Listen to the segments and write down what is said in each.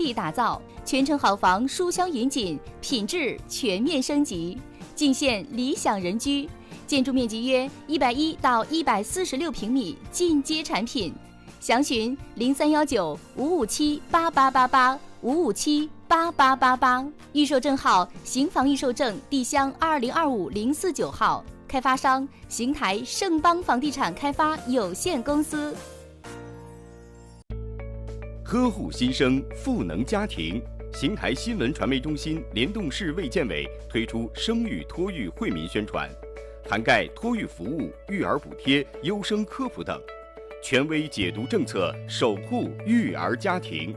力打造，全程好房书香云锦，品质全面升级，尽现理想人居。建筑面积约110到146平米，进阶产品。详询0319-557-8888，557-8888。预售证号：邢房预售证地乡2025-049号，开发商：邢台盛邦房地产开发有限公司。 呵护新生，赋能家庭。邢台新闻传媒中心联动市卫健委推出生育托育惠民宣传，涵盖托育服务、育儿补贴、优生科普等，权威解读政策，守护育儿家庭。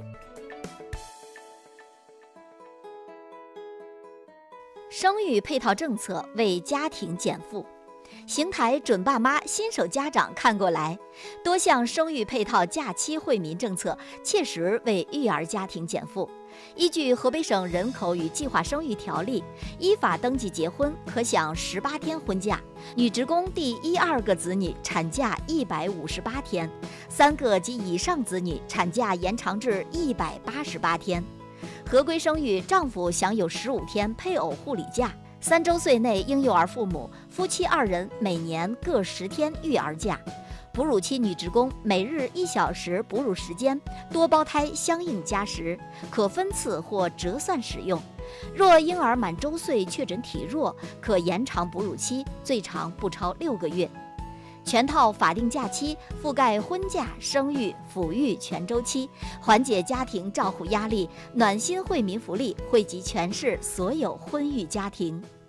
生育配套政策为家庭减负。邢台准爸妈新手家长看过来，多项生育配套假期惠民政策切实为育儿家庭减负。依据河北省人口与计划生育条例，依法登记结婚可享18天婚假，女职工第1、2个子女产假158天，3个及以上子女产假延长至188天。合规生育，丈夫享有15天配偶护理假，3周岁内婴幼儿父母夫妻2人每年各10天育儿假。哺乳期女职工每日1小时哺乳时间，多胞胎相应加时，可分次或折算使用。若婴儿满周岁确诊体弱，可延长哺乳期，最长不超6个月。全套法定假期覆盖婚假、生育、抚育全周期，缓解家庭照护压力，暖心惠民福利惠及全市所有婚育家庭。